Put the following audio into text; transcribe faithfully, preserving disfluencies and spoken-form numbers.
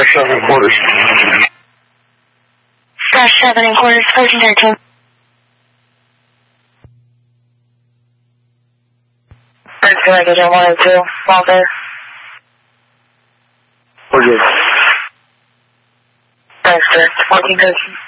Dash seven and quarters. Dash seven and quarters, fourteen thirteen. First language on one oh two, Walter. We're good. Thanks, sir. fourteen thirteen.